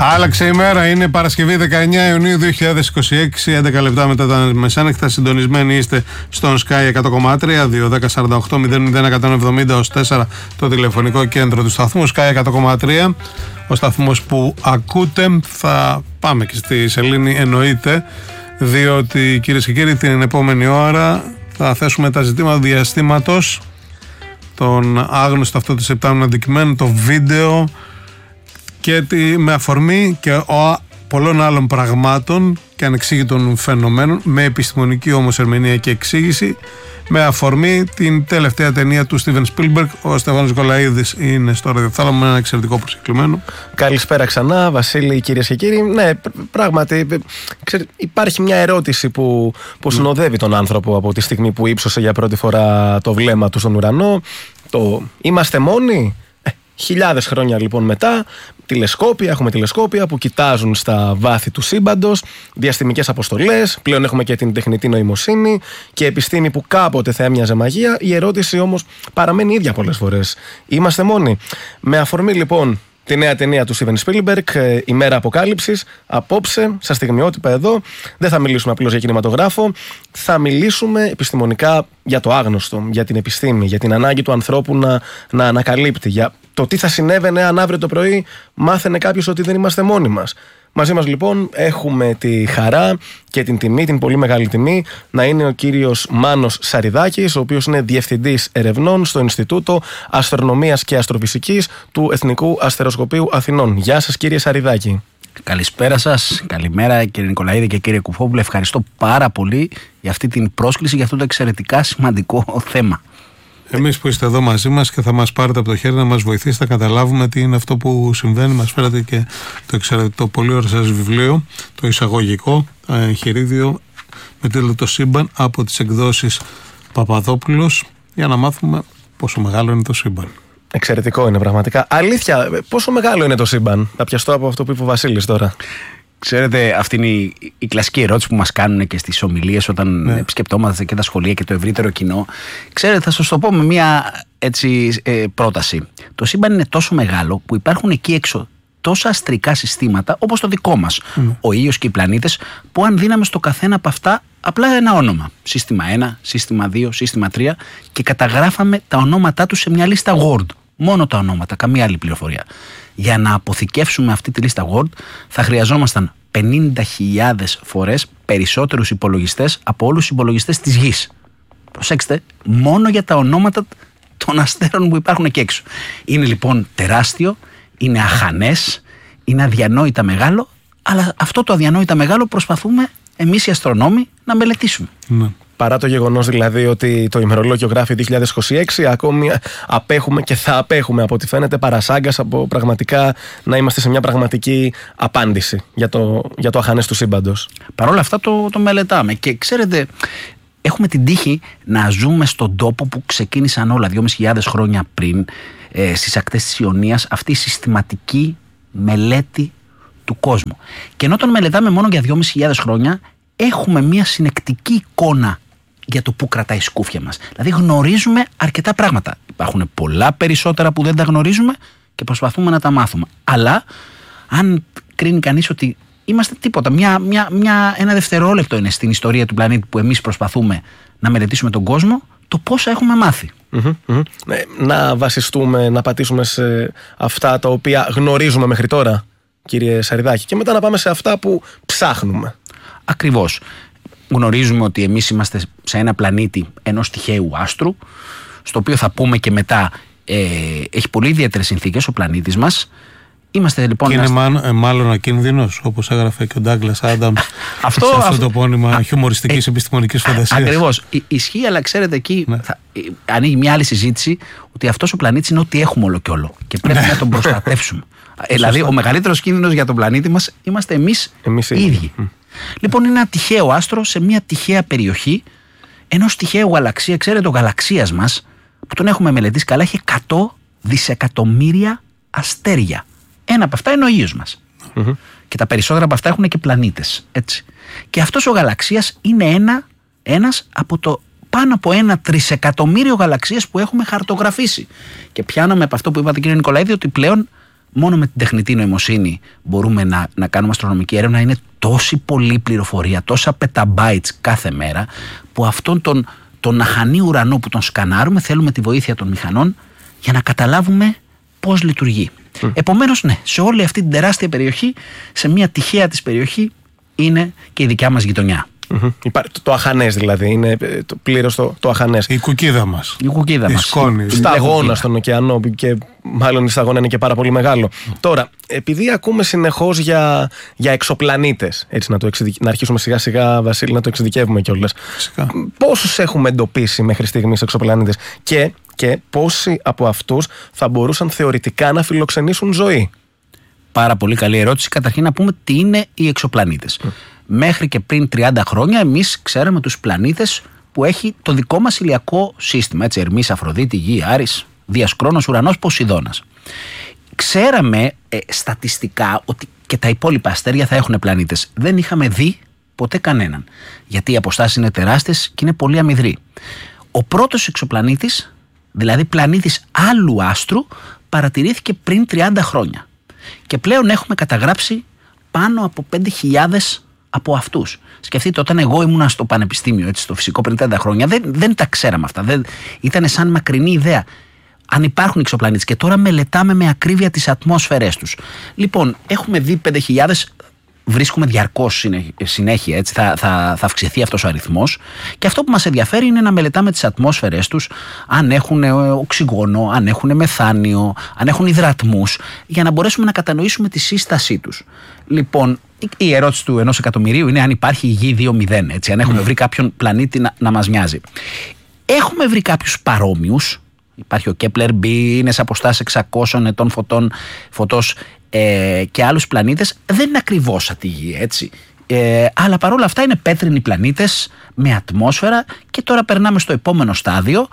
Άλλαξε η μέρα, είναι Παρασκευή 19 Ιουνίου 2026, 11 λεπτά μετά τα μεσάνυχτα. Συντονισμένοι είστε στον Sky 100,3, 2-10-48-0-170-4 το τηλεφωνικό κέντρο του σταθμού. Sky 100,3, ο σταθμός που ακούτε. Θα πάμε και στη σελήνη, εννοείται, διότι κυρίες και κύριοι, την επόμενη ώρα θα θέσουμε τα ζητήματα διαστήματος, τον άγνωστο αυτό της επτάμινου αντικειμένου, το βίντεο, και με αφορμή και πολλών άλλων πραγμάτων και ανεξήγητων φαινομένων, με επιστημονική όμως ερμηνεία και εξήγηση, με αφορμή την τελευταία ταινία του Στίβεν Σπίλμπεργκ. Ο Στέφανος Νικολαίδης είναι στο ραδιοθάλαμο με ένα εξαιρετικό προσκεκλημένο. Καλησπέρα ξανά, Βασίλη, κυρίες και κύριοι. Ναι, πράγματι, υπάρχει μια ερώτηση που συνοδεύει τον άνθρωπο από τη στιγμή που ύψωσε για πρώτη φορά το βλέμμα του στον ουρανό. Το είμαστε μόνοι? Χιλιάδες χρόνια λοιπόν μετά, έχουμε τηλεσκόπια που κοιτάζουν στα βάθη του σύμπαντος, διαστημικές αποστολές, πλέον έχουμε και την τεχνητή νοημοσύνη και επιστήμη που κάποτε θα έμοιαζε μαγεία. Η ερώτηση όμως παραμένει ίδια πολλές φορές. Είμαστε μόνοι? Με αφορμή λοιπόν τη νέα ταινία του Steven Spielberg, η Μέρα Αποκάλυψης, απόψε, στα στιγμιότυπα εδώ, δεν θα μιλήσουμε απλώς για κινηματογράφο, θα μιλήσουμε επιστημονικά για το άγνωστο, για την επιστήμη, για την ανάγκη του ανθρώπου να ανακαλύπτει, για το τι θα συνέβαινε αν αύριο το πρωί μάθαινε κάποιος ότι δεν είμαστε μόνοι μας. Μαζί μας λοιπόν έχουμε τη χαρά και την τιμή, την πολύ μεγάλη τιμή, να είναι ο κύριος Μάνος Σαριδάκης, ο οποίος είναι Διευθυντής Ερευνών στο Ινστιτούτο Αστρονομίας και Αστροφυσικής του Εθνικού Αστεροσκοπείου Αθηνών. Γεια σας, κύριε Σαριδάκη. Καλησπέρα σας, καλημέρα κύριε Νικολαίδη και κύριε Κουφόπουλε. Ευχαριστώ πάρα πολύ για αυτή την πρόσκληση, για αυτό το εξαιρετικά σημαντικό θέμα. Εμείς που είστε εδώ μαζί μας και θα μας πάρετε από το χέρι να μας βοηθήσετε να καταλάβουμε τι είναι αυτό που συμβαίνει, μας φέρατε και το πολύ ωραίο σας βιβλίο, το εισαγωγικό εγχειρίδιο με τίτλο «Το σύμπαν» από τις εκδόσεις Παπαδόπουλος, για να μάθουμε πόσο μεγάλο είναι το σύμπαν. Εξαιρετικό είναι πραγματικά. Αλήθεια, πόσο μεγάλο είναι το σύμπαν? Θα πιαστώ από αυτό που είπε ο Βασίλης τώρα. Ξέρετε, αυτή είναι η κλασική ερώτηση που μας κάνουν και στις ομιλίες όταν επισκεπτόμαστε και τα σχολεία και το ευρύτερο κοινό. Ξέρετε, θα σας το πω με μια πρόταση. Το σύμπαν είναι τόσο μεγάλο που υπάρχουν εκεί έξω τόσα αστρικά συστήματα όπως το δικό μας, ο ήλιος και οι πλανήτες, που αν δίναμε στο καθένα από αυτά απλά ένα όνομα, σύστημα 1, σύστημα 2, σύστημα 3, και καταγράφαμε τα ονόματά τους σε μια λίστα Word. Μόνο τα ονόματα, καμία άλλη πληροφορία. Για να αποθηκεύσουμε αυτή τη λίστα Word θα χρειαζόμασταν 50.000 φορές περισσότερους υπολογιστές από όλους τους υπολογιστές της Γης. Προσέξτε, μόνο για τα ονόματα των αστέρων που υπάρχουν εκεί έξω. Είναι λοιπόν τεράστιο, είναι αχανές, είναι αδιανόητα μεγάλο, αλλά αυτό το αδιανόητα μεγάλο προσπαθούμε εμείς οι αστρονόμοι να μελετήσουμε. Ναι. Παρά το γεγονός δηλαδή ότι το ημερολόγιο γράφει 2026, ακόμη απέχουμε και θα απέχουμε από ό,τι φαίνεται παρασάγκας από πραγματικά να είμαστε σε μια πραγματική απάντηση για το αχανές του σύμπαντος. Παρ' όλα αυτά το μελετάμε και ξέρετε, έχουμε την τύχη να ζούμε στον τόπο που ξεκίνησαν όλα 2.500 χρόνια πριν, στις ακτές της Ιωνίας, αυτή η συστηματική μελέτη του κόσμου. Και ενώ τον μελετάμε μόνο για 2.500 χρόνια, έχουμε μια συνεκτική εικόνα για το που κρατάει η σκούφια μας. Δηλαδή γνωρίζουμε αρκετά πράγματα. Υπάρχουν πολλά περισσότερα που δεν τα γνωρίζουμε και προσπαθούμε να τα μάθουμε. Αλλά αν κρίνει κανείς ότι είμαστε τίποτα, ένα δευτερόλεπτο είναι στην ιστορία του πλανήτη που εμείς προσπαθούμε να μελετήσουμε τον κόσμο, το πόσα έχουμε μάθει. Να βασιστούμε, να πατήσουμε σε αυτά τα οποία γνωρίζουμε μέχρι τώρα, κύριε Σαριδάκη, και μετά να πάμε σε αυτά που ψάχνουμε. Ακριβώς. Γνωρίζουμε ότι εμείς είμαστε σε ένα πλανήτη ενός τυχαίου άστρου, στο οποίο θα πούμε και μετά έχει πολύ ιδιαίτερες συνθήκες ο πλανήτης μας. Είμαστε λοιπόν. Και είναι μάλλον ακίνδυνος, όπως έγραφε και ο Ντάγκλας Άνταμς σε αυτό το πόνημα χιουμοριστικής επιστημονικής φαντασίας. Ακριβώς. Ισχύει, αλλά ξέρετε εκεί ανοίγει μια άλλη συζήτηση ότι αυτός ο πλανήτης είναι ό,τι έχουμε όλο και όλο και πρέπει να τον προστατεύσουμε. Δηλαδή ο μεγαλύτερος κίνδυνος για τον πλανήτη μας είμαστε εμείς οι ίδιοι. Λοιπόν, είναι ένα τυχαίο άστρο σε μια τυχαία περιοχή ενός τυχαίου γαλαξία. Ξέρετε, ο γαλαξίας μας, που τον έχουμε μελετήσει καλά, έχει 100 δισεκατομμύρια αστέρια. Ένα από αυτά είναι ο ήλιος μας. Και τα περισσότερα από αυτά έχουν και πλανήτες. Έτσι. Και αυτός ο γαλαξίας είναι ένας από το πάνω από 1 τρισεκατομμύριο γαλαξίες που έχουμε χαρτογραφήσει. Και πιάνομαι από αυτό που είπατε, κύριε Νικολαίδη, ότι πλέον μόνο με την τεχνητή νοημοσύνη μπορούμε να κάνουμε αστρονομική έρευνα. Είναι τόση πολλή πληροφορία, τόσα petabytes κάθε μέρα, που αυτόν τον αχανή ουρανό που τον σκανάρουμε θέλουμε τη βοήθεια των μηχανών για να καταλάβουμε πώς λειτουργεί. Επομένως, ναι, σε όλη αυτή την τεράστια περιοχή, σε μια τυχαία της περιοχή, είναι και η δικιά μας γειτονιά. Το αχανές δηλαδή, είναι πλήρως το αχανές. Η κουκίδα μας. Η κουκίδα μας. Σκόνη. Σταγόνα στον ωκεανό, και μάλλον η σταγόνα είναι και πάρα πολύ μεγάλο. Τώρα, επειδή ακούμε συνεχώς για εξωπλανήτες, έτσι να αρχίσουμε σιγά σιγά, Βασίλη, να το εξειδικεύουμε κιόλας. Πόσους έχουμε εντοπίσει μέχρι στιγμής εξωπλανήτες και πόσοι από αυτούς θα μπορούσαν θεωρητικά να φιλοξενήσουν ζωή? Πάρα πολύ καλή ερώτηση. Καταρχήν να πούμε τι είναι οι εξωπλανήτες. Μέχρι και πριν 30 χρόνια εμείς ξέραμε τους πλανήτες που έχει το δικό μας ηλιακό σύστημα. Έτσι, Ερμής, Αφροδίτη, Γη, Άρης, Δίας, Κρόνος, Ουρανός, Ποσειδώνας. Ξέραμε στατιστικά ότι και τα υπόλοιπα αστέρια θα έχουν πλανήτες. Δεν είχαμε δει ποτέ κανέναν. Γιατί οι αποστάσεις είναι τεράστιες και είναι πολύ αμυδροί. Ο πρώτος εξωπλανήτης, δηλαδή πλανήτης άλλου άστρου, παρατηρήθηκε πριν 30 χρόνια. Και πλέον έχουμε καταγράψει πάνω από 5.000 από αυτούς. Σκεφτείτε, όταν εγώ ήμουνα στο πανεπιστήμιο, έτσι, στο φυσικό, πριν 30 χρόνια, δεν τα ξέραμε αυτά. Ήταν σαν μακρινή ιδέα αν υπάρχουν εξωπλανήτες, και τώρα μελετάμε με ακρίβεια τις ατμόσφαιρές τους. Λοιπόν, έχουμε δει 5.000, βρίσκουμε διαρκώς συνέχεια, έτσι, θα αυξηθεί αυτός ο αριθμός, και αυτό που μας ενδιαφέρει είναι να μελετάμε τις ατμόσφαιρές τους, αν έχουν οξυγόνο, αν έχουν μεθάνιο, αν έχουν υδρατμούς, για να μπορέσουμε να κατανοήσουμε τη σύστασή τους. Λοιπόν, η ερώτηση του 1 εκατομμυρίου είναι αν υπάρχει η Γη 2.0, έτσι, αν έχουμε βρει κάποιον πλανήτη να μας μοιάζει. Έχουμε βρει κάποιους παρόμοιους. Υπάρχει ο Κέπλερ B, είναι σε αποστάσεις 600 ετών φωτός, και άλλους πλανήτες. Δεν είναι ακριβώς σαν τη Γη, έτσι. Αλλά παρόλα αυτά είναι πέτρινοι πλανήτες με ατμόσφαιρα, και τώρα περνάμε στο επόμενο στάδιο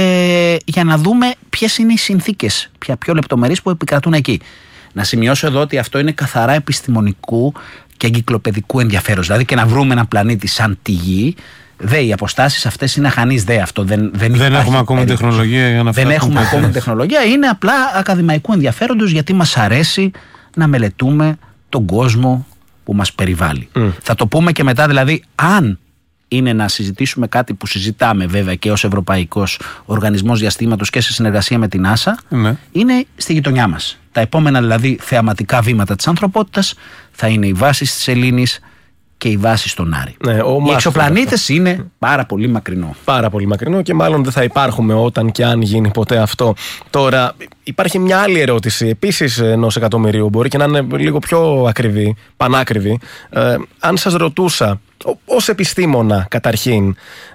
για να δούμε ποιες είναι οι συνθήκες πιο λεπτομερείς που επικρατούν εκεί. Να σημειώσω εδώ ότι αυτό είναι καθαρά επιστημονικού και εγκυκλοπαιδικού ενδιαφέροντος. Δηλαδή, και να βρούμε ένα πλανήτη σαν τη Γη, οι αποστάσεις αυτές είναι αχανείς, αυτό δεν έχουμε ακόμη τεχνολογία για να φτάσουμε. Δεν έχουμε ακόμη τεχνολογία, είναι απλά ακαδημαϊκού ενδιαφέροντος, γιατί μας αρέσει να μελετούμε τον κόσμο που μας περιβάλλει. Θα το πούμε και μετά, δηλαδή, αν είναι να συζητήσουμε κάτι που συζητάμε βέβαια και ως Ευρωπαϊκός Οργανισμός Διαστήματος και σε συνεργασία με την NASA, είναι στη γειτονιά μας. Τα επόμενα δηλαδή θεαματικά βήματα της ανθρωπότητας θα είναι οι βάσεις της Σελήνης και οι βάσεις στον Άρη. Οι εξωπλανήτες είναι πάρα πολύ μακρινό. Πάρα πολύ μακρινό, και μάλλον δεν θα υπάρχουμε όταν και αν γίνει ποτέ αυτό. Τώρα, υπάρχει μια άλλη ερώτηση, επίσης 1 εκατομμυρίου, μπορεί και να είναι λίγο πιο ακριβή, πανάκριβη. Αν σας ρωτούσα, ως επιστήμονα καταρχήν,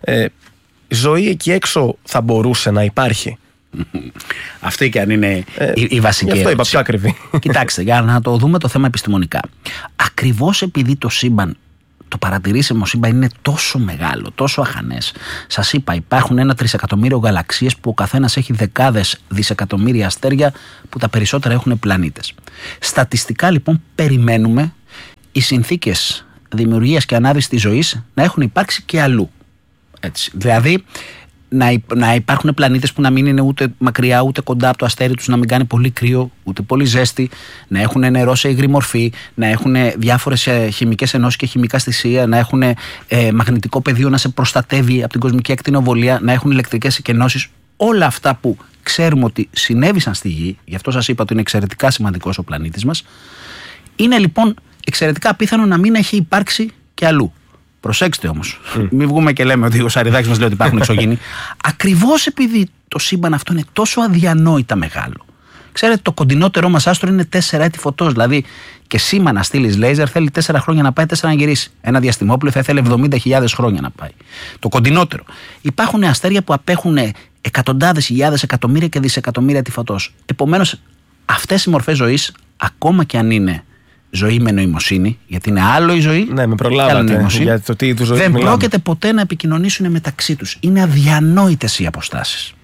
ζωή εκεί έξω θα μπορούσε να υπάρχει? Αυτή και αν είναι η βασική ερώτηση. Αυτό είπα, πιο ακριβή. Κοιτάξτε, για να το δούμε το θέμα επιστημονικά. Ακριβώς επειδή το σύμπαν, το παρατηρήσιμο σύμπαν, είναι τόσο μεγάλο, τόσο αχανές. Σας είπα, υπάρχουν 1 τρισεκατομμύριο γαλαξίες που ο καθένας έχει δεκάδες δισεκατομμύρια αστέρια, που τα περισσότερα έχουν πλανήτες. Στατιστικά λοιπόν περιμένουμε οι συνθήκες δημιουργίας και ανάδυσης της ζωής να έχουν υπάρξει και αλλού. Έτσι. Δηλαδή, να υπάρχουν πλανήτες που να μην είναι ούτε μακριά ούτε κοντά από το αστέρι τους, να μην κάνει πολύ κρύο ούτε πολύ ζέστη, να έχουν νερό σε υγρή μορφή, να έχουν διάφορες χημικές ενώσεις και χημικά στοιχεία, να έχουν μαγνητικό πεδίο να σε προστατεύει από την κοσμική ακτινοβολία, να έχουν ηλεκτρικές εκενώσεις. Όλα αυτά που ξέρουμε ότι συνέβησαν στη Γη, γι' αυτό σας είπα ότι είναι εξαιρετικά σημαντικός ο πλανήτης μας, είναι λοιπόν εξαιρετικά απίθανο να μην έχει υπάρξει και αλλού. Προσέξτε όμως, μην βγούμε και λέμε ότι ο Σαριδάκης μας λέει ότι υπάρχουν εξωγήινοι. Ακριβώς επειδή το σύμπαν αυτό είναι τόσο αδιανόητα μεγάλο. Ξέρετε, το κοντινότερό μας άστρο είναι 4 έτη φωτός. Δηλαδή, και σήμα να στείλεις λέιζερ θέλει 4 χρόνια να πάει, 4 να γυρίσει. Ένα διαστημόπλαιο θα ήθελε 70.000 χρόνια να πάει. Το κοντινότερο. Υπάρχουν αστέρια που απέχουν εκατοντάδες χιλιάδες, εκατομμύρια και δισεκατομμύρια έτη φωτός. Επομένως, αυτές οι μορφές ζωής, ακόμα και αν είναι ζωή με νοημοσύνη, γιατί είναι άλλο η ζωή. Ναι, με προλάβατε. Για το τι είδους ζωή δεν μιλάμε. Πρόκειται ποτέ να επικοινωνήσουν μεταξύ τους. Είναι αδιανόητες οι αποστάσεις.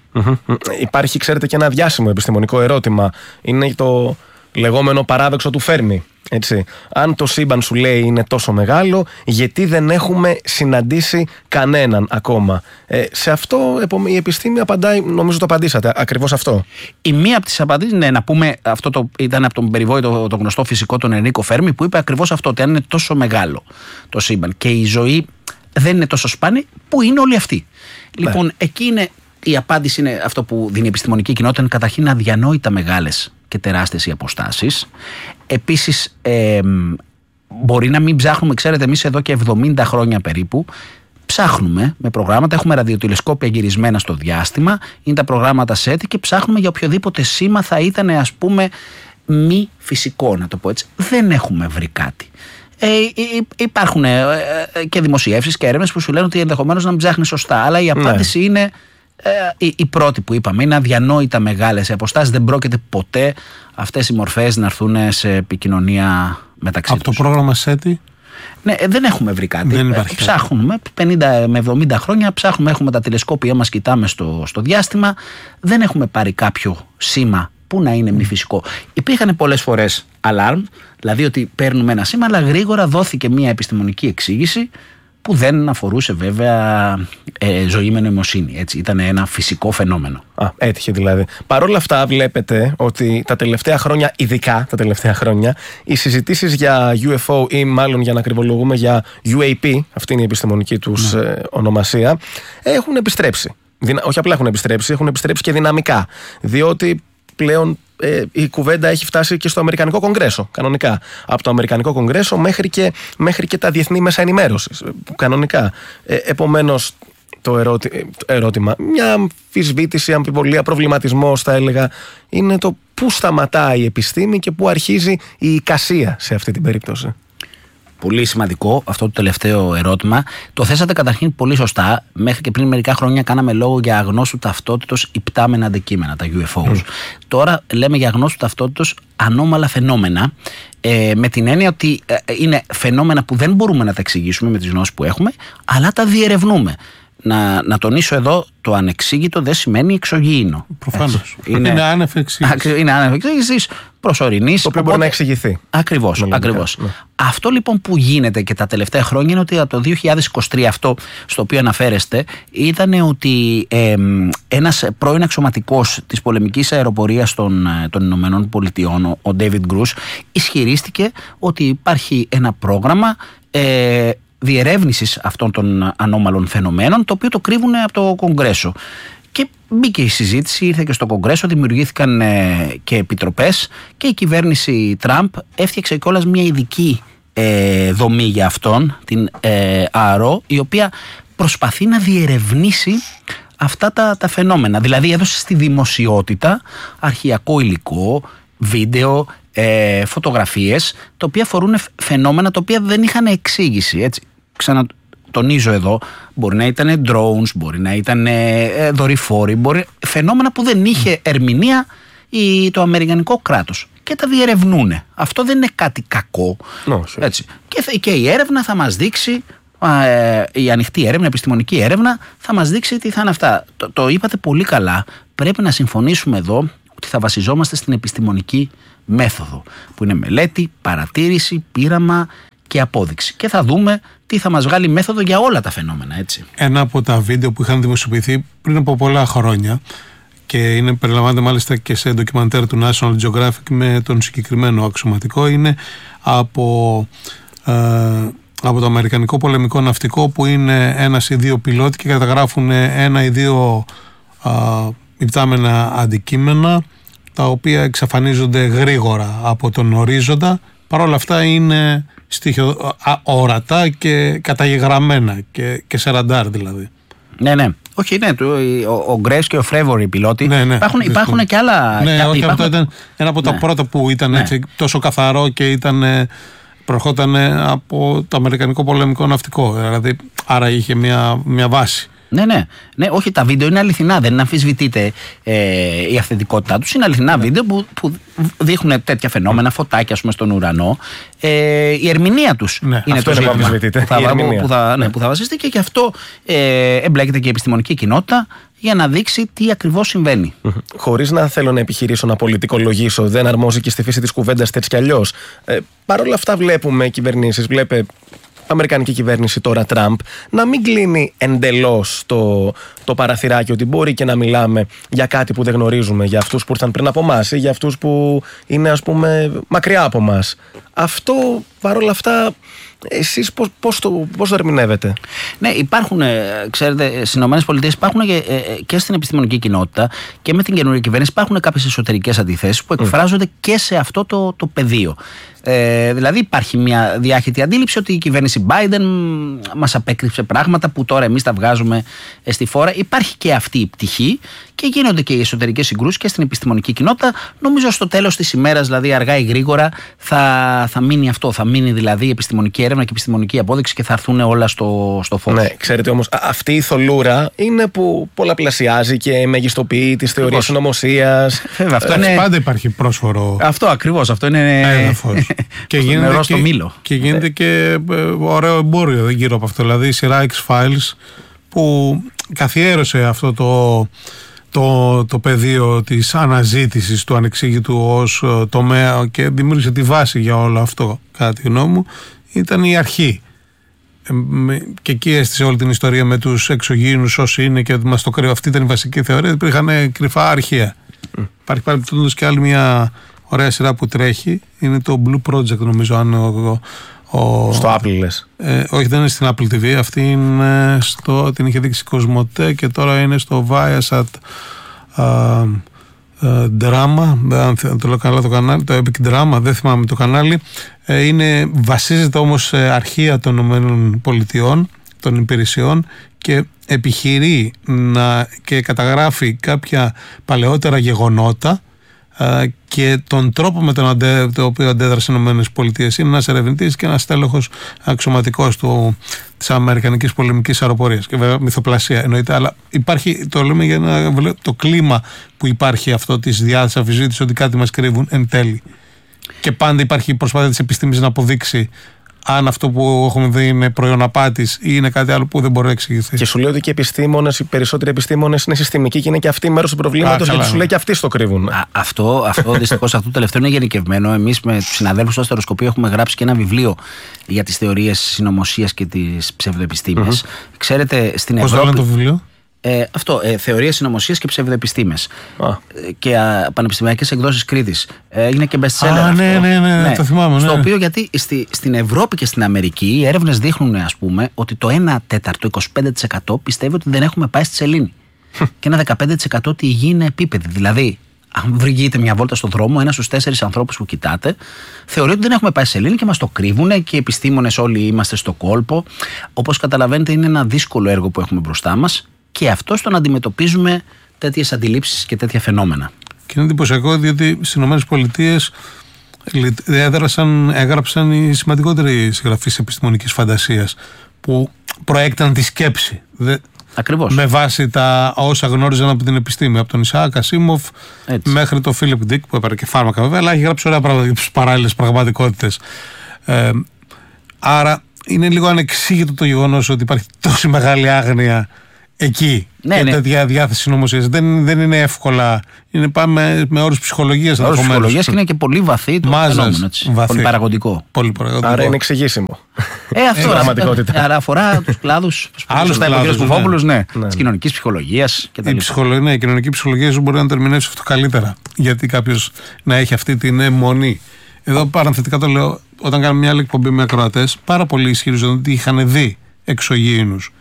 Υπάρχει, ξέρετε, και ένα διάσημο επιστημονικό ερώτημα. Είναι το λεγόμενο παράδοξο του Φέρμι. Έτσι. Αν το σύμπαν σου λέει είναι τόσο μεγάλο, γιατί δεν έχουμε συναντήσει κανέναν ακόμα? Σε αυτό η επιστήμη απαντάει, νομίζω το απαντήσατε, ακριβώς αυτό. Η μία από τις απαντήσεις, ναι, να πούμε, αυτό ήταν από τον περιβόητο το γνωστό φυσικό τον Ενρίκο Φέρμι, που είπε ακριβώς αυτό, ότι αν είναι τόσο μεγάλο το σύμπαν και η ζωή δεν είναι τόσο σπάνια, που είναι όλοι αυτοί. Ναι. Λοιπόν, εκεί είναι η απάντηση, είναι αυτό που δίνει η επιστημονική κοινότητα, είναι καταρχήν αδιανόητα μεγάλες και τεράστιες οι αποστάσεις. Επίσης, μπορεί να μην ψάχνουμε, ξέρετε, εμείς εδώ και 70 χρόνια περίπου, ψάχνουμε με προγράμματα, έχουμε ραδιοτηλεσκόπια γυρισμένα στο διάστημα, είναι τα προγράμματα SETI και ψάχνουμε για οποιοδήποτε σήμα θα ήταν, ας πούμε, μη φυσικό, να το πω έτσι. Δεν έχουμε βρει κάτι. Υπάρχουν και δημοσιεύσεις και έρευνες που σου λένε ότι ενδεχομένως να μην ψάχνει σωστά, αλλά η απάντηση είναι η πρώτη που είπαμε. Είναι αδιανόητα μεγάλες οι αποστάσεις, δεν πρόκειται ποτέ αυτές οι μορφές να έρθουν σε επικοινωνία μεταξύ τους. Από το πρόγραμμα SETI. Ναι, δεν έχουμε βρει κάτι. Ψάχνουμε 50 με 70 χρόνια, ψάχνουμε, έχουμε τα τηλεσκόπια μας, κοιτάμε στο διάστημα, δεν έχουμε πάρει κάποιο σήμα που να είναι μη φυσικό. Υπήρχαν πολλές φορές alarm, δηλαδή ότι παίρνουμε ένα σήμα, αλλά γρήγορα δόθηκε μια επιστημονική εξήγηση που δεν αφορούσε βέβαια ζωή με νοημοσύνη. Έτσι, ήταν ένα φυσικό φαινόμενο. Έτυχε δηλαδή. Παρ' όλα αυτά βλέπετε ότι τα τελευταία χρόνια, ειδικά τα τελευταία χρόνια, οι συζητήσεις για UFO ή μάλλον για να ακριβολογούμε για UAP, αυτή είναι η επιστημονική τους ονομασία, έχουν επιστρέψει. Όχι απλά έχουν επιστρέψει και δυναμικά. Διότι πλέον η κουβέντα έχει φτάσει και στο Αμερικανικό Κογκρέσο, κανονικά. Από το Αμερικανικό Κογκρέσο μέχρι και τα διεθνή μέσα ενημέρωσης, κανονικά. Επομένως, το ερώτημα, μια αμφισβήτηση, αμφιβολία, προβληματισμός θα έλεγα, είναι το πού σταματάει η επιστήμη και πού αρχίζει η εικασία σε αυτή την περίπτωση. Πολύ σημαντικό αυτό το τελευταίο ερώτημα. Το θέσατε καταρχήν πολύ σωστά. Μέχρι και πριν μερικά χρόνια κάναμε λόγο για αγνώστου ταυτότητος υπτάμενα αντικείμενα, τα UFOs. Τώρα λέμε για αγνώστου ταυτότητος ανώμαλα φαινόμενα, με την έννοια ότι είναι φαινόμενα που δεν μπορούμε να τα εξηγήσουμε με τις γνώσεις που έχουμε, αλλά τα διερευνούμε. Να τονίσω εδώ, το ανεξήγητο δεν σημαίνει εξωγήινο. Προφανώς. Είναι άνευ εξήγησης. Είναι άνευ εξήγησης προσωρινής. Το οποίο μπορεί να εξηγηθεί. Ακριβώς. Ναι. Αυτό λοιπόν που γίνεται και τα τελευταία χρόνια είναι ότι από το 2023, αυτό στο οποίο αναφέρεστε, ήταν ότι ένας πρώην αξιωματικός της πολεμικής αεροπορίας των Ηνωμένων Πολιτειών, ο David Grush, ισχυρίστηκε ότι υπάρχει ένα πρόγραμμα διερεύνησης αυτών των ανώμαλων φαινομένων, το οποίο το κρύβουν από το Κογκρέσο. Και μπήκε η συζήτηση, ήρθε και στο Κογκρέσο, δημιουργήθηκαν και επιτροπές και η κυβέρνηση Τραμπ έφτιαξε κιόλας μια ειδική δομή για αυτόν, την ΑΡΟ, η οποία προσπαθεί να διερευνήσει αυτά τα φαινόμενα. Δηλαδή έδωσε στη δημοσιότητα αρχειακό υλικό, βίντεο, φωτογραφίες, τα οποία αφορούν φαινόμενα τα οποία δεν είχαν εξήγηση. Έτσι. Ξανατονίζω εδώ, μπορεί να ήταν drones, μπορεί να ήταν δορυφόροι, φαινόμενα που δεν είχε ερμηνεία το αμερικανικό κράτος. Και τα διερευνούν. Αυτό δεν είναι κάτι κακό. Έτσι. Και η έρευνα θα μας δείξει, η ανοιχτή έρευνα, η επιστημονική έρευνα θα μας δείξει τι θα είναι αυτά. Το είπατε πολύ καλά. Πρέπει να συμφωνήσουμε εδώ ότι θα βασιζόμαστε στην επιστημονική μέθοδο, που είναι μελέτη, παρατήρηση, πείραμα και απόδειξη. Και θα δούμε τι θα μας βγάλει μέθοδο για όλα τα φαινόμενα, έτσι. Ένα από τα βίντεο που είχαν δημοσιοποιηθεί πριν από πολλά χρόνια και περιλαμβάνεται μάλιστα και σε ντοκιμαντέρ του National Geographic με τον συγκεκριμένο αξιωματικό, είναι από το αμερικανικό πολεμικό ναυτικό, που είναι ένας ή δύο πιλότοι και καταγράφουν ένα ή δύο υπτάμενα αντικείμενα, τα οποία εξαφανίζονται γρήγορα από τον ορίζοντα. Παρ' όλα αυτά είναι στοιχείο ορατά και καταγεγραμμένα και σε ραντάρ δηλαδή. Ναι. Όχι, ναι, ο Γκρέις και ο Φρέβορ οι πιλότοι. Ναι, υπάρχουν και άλλα. Ναι, όχι, αυτό ήταν ένα από τα πρώτα που ήταν έτσι, τόσο καθαρό και προερχόταν από το αμερικανικό πολεμικό ναυτικό. Δηλαδή, άρα είχε μια βάση. Ναι, όχι, τα βίντεο είναι αληθινά. Δεν αμφισβητείται η αυθεντικότητά τους. Είναι αληθινά βίντεο που δείχνουν τέτοια φαινόμενα, φωτάκια, ας πούμε, στον ουρανό. Η ερμηνεία τους είναι το ζήτημα που θα βασιστεί, και γι' αυτό εμπλέκεται και η επιστημονική κοινότητα για να δείξει τι ακριβώς συμβαίνει. Χωρίς να θέλω να επιχειρήσω να πολιτικολογήσω, δεν αρμόζει και στη φύση της κουβέντας έτσι κι αλλιώς. Παρ' όλα αυτά, βλέπουμε κυβερνήσεις, βλέπε αμερικανική κυβέρνηση τώρα Τραμπ, να μην κλείνει εντελώς το παραθυράκι ότι μπορεί και να μιλάμε για κάτι που δεν γνωρίζουμε, για αυτούς που ήρθαν πριν από εμάς ή για αυτούς που είναι, ας πούμε, μακριά από εμάς. Αυτό, παρόλα αυτά, εσείς πώς το ερμηνεύετε? Ναι, υπάρχουν, ξέρετε, στις ΗΠΑ υπάρχουν και στην επιστημονική κοινότητα και με την καινούργια κυβέρνηση υπάρχουν κάποιες εσωτερικές αντιθέσεις που εκφράζονται και σε αυτό το πεδίο. Δηλαδή υπάρχει μια διάχυτη αντίληψη ότι η κυβέρνηση Biden μας απέκρυψε πράγματα που τώρα εμείς τα βγάζουμε στη φόρα. Υπάρχει και αυτή η πτυχή και γίνονται και οι εσωτερικές συγκρούσεις και στην επιστημονική κοινότητα. Νομίζω στο τέλος της ημέρας, δηλαδή αργά ή γρήγορα, θα μείνει αυτό. Θα μείνει δηλαδή η επιστημονική έρευνα και η επιστημονική απόδειξη και θα έρθουν όλα στο φως. Ναι, ξέρετε όμως, αυτή η θολούρα είναι που πολλαπλασιάζει και μεγιστοποιεί τις θεωρίες συνωμοσίας. Πάντα υπάρχει πρόσφορο. Αυτό ακριβώς. Αυτό είναι έδαφος. Και νερό στο μήλο. Και γίνεται και ωραίο εμπόριο γύρω από αυτό. Δηλαδή η σειρά X-Files που καθιέρωσε αυτό το πεδίο της αναζήτησης του ανεξήγητου ως τομέα και δημιούργησε τη βάση για όλο αυτό, κατά τη γνώμη μου, ήταν η αρχή. Και εκεί έστησε όλη την ιστορία με τους εξωγήινους όσοι είναι και μας το κρύβει. Αυτή ήταν η βασική θεωρία. Υπήρχαν κρυφά αρχεία. Υπάρχει παρεμπιπτόντως και άλλη μια ωραία σειρά που τρέχει. Είναι το Blue Project, νομίζω. Στο Apple λες? Όχι, δεν είναι στην Apple TV. Αυτή είναι την είχε δείξει Κοσμοτέ και τώρα είναι στο Viasat Drama. Αν το λέω καλά το κανάλι, το Epic Drama, δεν θυμάμαι το κανάλι. Βασίζεται όμως σε αρχεία των ΗΠΑ, των υπηρεσιών, και επιχειρεί και καταγράφει κάποια παλαιότερα γεγονότα και τον τρόπο με τον οποίο αντέδρασε οι ΗΠΑ. Είναι ένας ερευνητής και ένας τέλοχος αξιωματικός της Αμερικανικής πολεμικής αεροπορίας. Και βέβαια μυθοπλασία εννοείται, αλλά υπάρχει, το λέμε για το κλίμα που υπάρχει αυτό της διάθεσης αμφισβήτησης ότι κάτι μας κρύβουν εν τέλει. Και πάντα υπάρχει η προσπάθεια της επιστήμης να αποδείξει αν αυτό που έχουμε δει είναι προϊόν απάτης ή είναι κάτι άλλο που δεν μπορεί να εξηγηθεί. Και σου λέει ότι και οι περισσότεροι επιστήμονες είναι συστημικοί και είναι και αυτοί μέρος του προβλήματος, γιατί σου λέει και αυτοί στο κρύβουν. Αυτό δυστυχώς, αυτό το τελευταίο είναι γενικευμένο. Εμείς με τους συναδέλφους στο Αστεροσκοπείο έχουμε γράψει και ένα βιβλίο για τις θεωρίες συνωμοσίας και τις ψευδοεπιστήμες. Ξέρετε, στην Ευρώπη. Πώς το λένε το βιβλίο? Θεωρίες συνωμοσίας και ψευδοεπιστήμες. Και πανεπιστημιακές εκδόσεις Κρήτης. Έγινε και best seller. Ναι, το θυμάμαι. Στο οποίο, γιατί στην Ευρώπη και στην Αμερική οι έρευνες δείχνουν, ας πούμε, ότι το 1/4, 25% πιστεύει ότι δεν έχουμε πάει στη σελήνη. Και ένα 15% ότι η γη είναι επίπεδη. Δηλαδή, αν βγείτε μια βόλτα στον δρόμο, 1 στους 4 ανθρώπους που κοιτάτε θεωρεί ότι δεν έχουμε πάει στη σελήνη και μας το κρύβουνε, και οι επιστήμονες όλοι είμαστε στο κόλπο. Όπως καταλαβαίνετε, είναι ένα δύσκολο έργο που έχουμε μπροστά μας. Και αυτό στο να αντιμετωπίζουμε τέτοιες αντιλήψεις και τέτοια φαινόμενα. Και είναι εντυπωσιακό διότι στις ΗΠΑ έγραψαν οι σημαντικότεροι συγγραφείς επιστημονικής φαντασίας που προέκταναν τη σκέψη. Ακριβώς. Με βάση τα όσα γνώριζαν από την επιστήμη. Από τον Ισαάκ Ασίμοφ μέχρι τον Φίλιπ Ντίκ, που έπαιρνε και φάρμακα βέβαια, αλλά έχει γράψει ωραία πράγματα για τις παράλληλες πραγματικότητες. Άρα είναι λίγο ανεξήγητο το γεγονός ότι υπάρχει τόση μεγάλη άγνοια εκεί. Και τέτοια διάθεση συνωμοσίας. Δεν είναι εύκολα. Πάμε με όρους ψυχολογίας. Όρους ψυχολογίας είναι και πολύ βαθύ το φαινόμενο. Πολύ παραγωγικό. Άρα είναι εξηγήσιμο. Αυτό πραγματικότητα. Άρα αφορά τους κλάδους. Άλλους κλάδους. Της κοινωνικής ψυχολογίας κτλ. Η κοινωνική ψυχολογία μπορεί να το ερμηνεύσει αυτό καλύτερα. Γιατί κάποιος να έχει αυτή την αιμονή. Εδώ παρανθετικά το λέω, όταν κάνουμε μια άλλη εκπομπή με ακροατές, πάρα πολλοί ισχυρίζονται ότι είχαν δει εξωγήινους.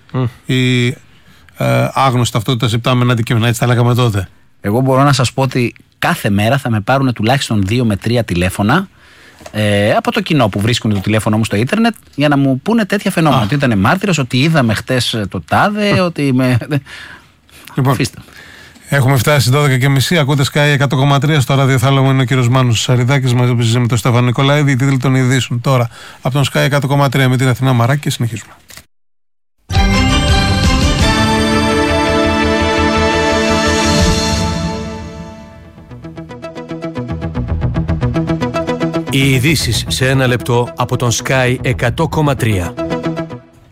Άγνωστη ταυτότητα υπτάμενα αντικείμενα, έτσι τα λέγαμε τότε. Εγώ μπορώ να σας πω ότι κάθε μέρα θα με πάρουν τουλάχιστον 2 με 3 τηλέφωνα από το κοινό που βρίσκουν το τηλέφωνο μου στο ίντερνετ για να μου πούνε τέτοια φαινόμενα. Ότι ήταν μάρτυρας, ότι είδαμε χτες το τάδε, ότι Λοιπόν, έχουμε φτάσει 12:30. Ακούτε Sky 100,3 στο ραδιοθάλαμο. Είναι ο κύριος Μάνος Σαριδάκης μαζί με τον Στέφανο Νικολαίδη. Οι τίτλοι των ειδήσεων τώρα από τον Sky 100,3 με την Αθηνά Μαράκη και συνεχίζουμε. Οι ειδήσεις σε 1 λεπτό από τον Sky 100,3.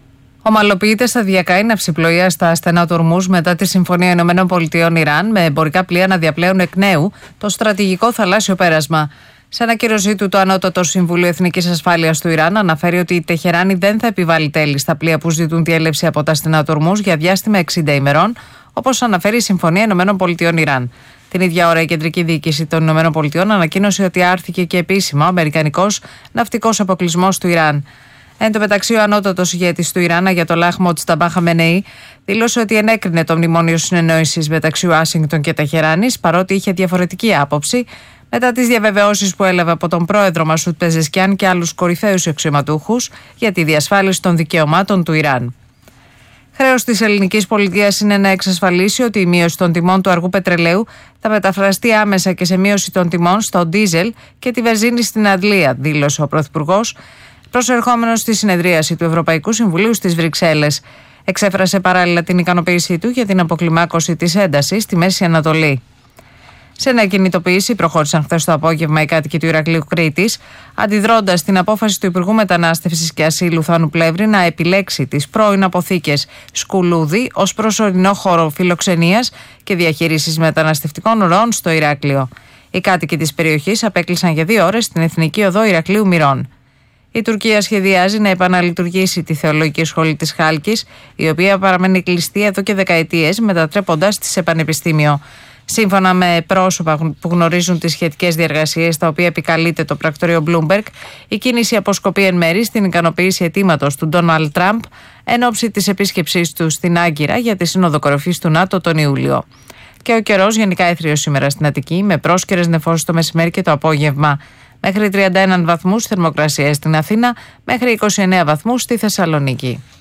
Ομαλοποιείται σταδιακά η ναυσιπλοεία στα στενά του Ορμούζ μετά τη Συμφωνία ΗΠΑ-Ιράν, με εμπορικά πλοία να διαπλέουν εκ νέου το στρατηγικό θαλάσσιο πέρασμα. Σε ανακοίνωσή του, το Ανώτατο Συμβούλιο Εθνικής Ασφάλειας του Ιράν αναφέρει ότι η Τεχεράνη δεν θα επιβάλλει τέλη στα πλοία που ζητούν διέλευση από τα στενά του Ορμούζ για διάστημα 60 ημερών, όπως αναφέρει η Συμφωνία ΗΠΑ-Ιράν. Την ίδια ώρα, η Κεντρική Διοίκηση των ΗΠΑ ανακοίνωσε ότι άρθηκε και επίσημα ο αμερικανικός ναυτικός αποκλεισμός του Ιράν. Εν τω μεταξύ, ο ανώτατος ηγέτης του Ιράν, Αγιατολάχ Μοτζταμπά Χαμενεή, δήλωσε ότι ενέκρινε το μνημόνιο συνεννόησης μεταξύ Ουάσιγκτον και Τεχεράνης, παρότι είχε διαφορετική άποψη μετά τις διαβεβαιώσεις που έλαβε από τον πρόεδρο Μασούτ Πεζεσκιάν και άλλους κορυφαίους αξιωματούχους για τη διασφάλιση των δικαιωμάτων του Ιράν. Χρέος της ελληνικής πολιτείας είναι να εξασφαλίσει ότι η μείωση των τιμών του αργού πετρελαίου θα μεταφραστεί άμεσα και σε μείωση των τιμών στο ντίζελ και τη βενζίνη στην Αντλία, δήλωσε ο Πρωθυπουργός, προσερχόμενος στη συνεδρίαση του Ευρωπαϊκού Συμβουλίου στις Βρυξέλλες. Εξέφρασε παράλληλα την ικανοποίησή του για την αποκλιμάκωση της έντασης στη Μέση Ανατολή. Σε νέα κινητοποίηση προχώρησαν χθες το απόγευμα οι κάτοικοι του Ηρακλείου Κρήτης, αντιδρώντας στην απόφαση του Υπουργού Μετανάστευσης και Ασύλου Θάνου Πλεύρη να επιλέξει τις πρώην αποθήκες Σκουλούδη ως προσωρινό χώρο φιλοξενίας και διαχείρισης μεταναστευτικών ροών στο Ηράκλειο. Οι κάτοικοι της περιοχής απέκλεισαν για 2 ώρες την Εθνική Οδό Ηρακλείου Μυρών. Η Τουρκία σχεδιάζει να επαναλειτουργήσει τη Θεολογική Σχολή της Χάλκης, η οποία παραμένει κλειστή εδώ και δεκαετίες, μετατρέποντας τη σε πανεπιστήμιο. Σύμφωνα με πρόσωπα που γνωρίζουν τις σχετικές διεργασίες, στα οποία επικαλείται το πρακτορείο Bloomberg, η κίνηση αποσκοπεί εν μέρη στην ικανοποίηση αιτήματος του Ντόναλντ Τραμπ εν ώψη της επίσκεψής του στην Άγκυρα για τη Σύνοδο Κορυφής του ΝΑΤΟ τον Ιούλιο. Και ο καιρός γενικά έθριος σήμερα στην Αττική, με πρόσκαιρες νεφώσεις το μεσημέρι και το απόγευμα. Μέχρι 31 βαθμούς θερμοκρασία στην Αθήνα, μέχρι 29 βαθμούς στη Θεσσαλονίκη.